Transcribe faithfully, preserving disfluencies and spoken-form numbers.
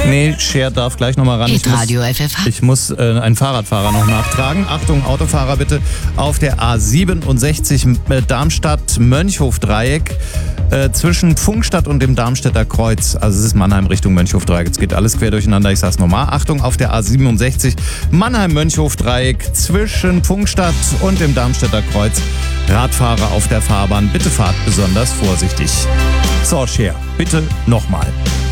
Nee, Cher darf gleich nochmal ran. Ich muss, Radio F F H. ich muss äh, einen Fahrradfahrer noch nachtragen. Achtung, Autofahrer bitte. Auf der A siebenundsechzig äh, Darmstadt-Mönchhof-Dreieck äh, zwischen Pfungstadt und dem Darmstädter Kreuz. Also es ist Mannheim Richtung Mönchhof-Dreieck. Jetzt geht alles quer durcheinander. Ich sag's nochmal. Achtung, auf der A siebenundsechzig Mannheim-Mönchhof-Dreieck zwischen Pfungstadt und dem Darmstädter Kreuz. Radfahrer auf der Fahrbahn, bitte fahrt besonders vorsichtig. So, Cher, bitte nochmal.